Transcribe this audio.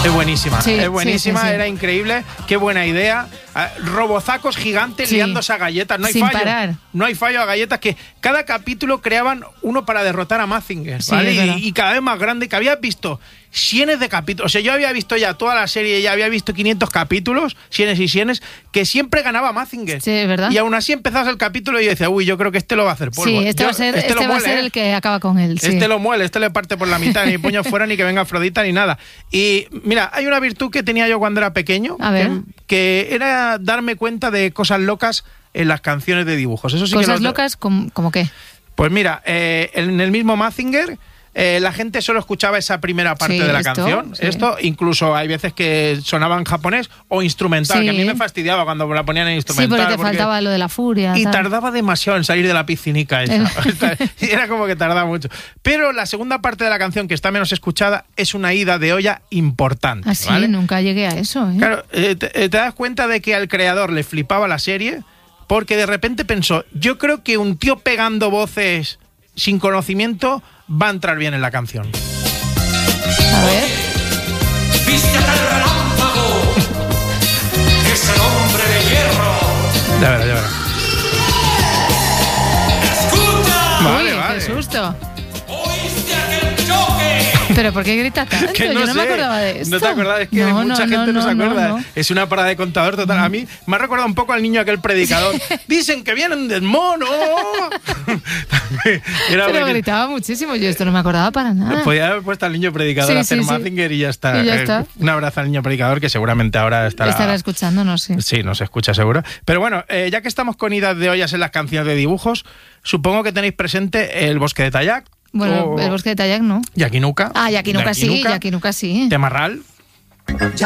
Es buenísima, Sí, es buenísima, sí. Era increíble, qué buena idea. Robozacos gigantes liándose a galletas, no hay Sin fallo. parar. No hay fallo a galletas, que cada capítulo creaban uno para derrotar a Mazinger, Sí, ¿vale? es verdad. Y cada vez más grande, que habías visto cienes de capítulos. O sea, yo había visto ya toda la serie, ya había visto 500 capítulos, cienes y cienes, que siempre ganaba Mazinger. Sí, es verdad. Y aún así empezabas el capítulo y yo decía, uy, yo creo que este lo va a hacer polvo. Sí, este va a ser, Este lo va a muele, ser el que acaba con él. Sí. Este lo muele, este le parte por la mitad, ni puño fuera, ni que venga Afrodita, ni nada. Y mira, hay una virtud que tenía yo cuando era pequeño, A ver. que era darme cuenta de cosas locas en las canciones de dibujos. Eso sí que Cosas locas, ¿como qué? Pues mira, en el mismo Mazinger, la gente solo escuchaba esa primera parte Sí, de la esto, canción. sí. Esto, incluso hay veces que sonaba en japonés o instrumental, Sí. que a mí me fastidiaba cuando me la ponían en Sí, instrumental. porque te faltaba lo de la furia. Y tal. tardaba demasiado en salir de la piscinica esa. Era como que tardaba mucho. Pero la segunda parte de la canción, que está menos escuchada, es una ida de olla importante. Así, ¿vale? nunca llegué a eso. Claro, te das cuenta de que al creador le flipaba la serie, porque de repente pensó, yo creo que un tío pegando voces sin conocimiento va a entrar bien en la canción. A ver. ¡Viste al relámpago! ¡Es el hombre de hierro! Ya verás. ¡Escucha! Vale, Uy, vale. qué susto. ¿Oíste aquel choque? ¿Pero por qué grita tanto? Que Yo no me sé. acordaba de esto. No te acordabas, es que mucha gente no se acuerda. no. Es una parada de contador total. A mí me ha recordado un poco al niño aquel predicador. Dicen que vienen del mono. Era Pero buenísimo. gritaba muchísimo. Yo esto no me acordaba para nada. Podía haber puesto al niño predicador a hacer Mazinger y ya está. Y ya está. Un abrazo al niño predicador, que seguramente ahora Estará escuchando, no sé. Sí, nos escucha seguro. Pero bueno, ya que estamos con idas de ollas en las canciones de dibujos, supongo que tenéis presente El bosque de Tayac. Bueno, o el bosque de Tayac no. Yakinuka. Ah, Yakinuka sí, Yakinuka sí. Temarral. Ya